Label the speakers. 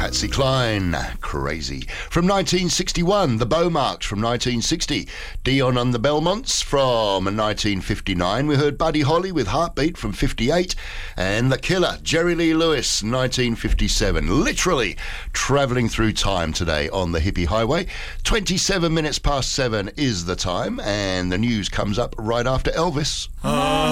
Speaker 1: Patsy Cline, Crazy. From 1961, The Beaumarks from 1960. Dion and the Belmonts from 1959. We heard Buddy Holly with Heartbeat from 58. And The Killer, Jerry Lee Lewis, 1957. Literally travelling through time today on the Hippie Highway. 27 minutes past 7 is the time, and the news comes up right after Elvis.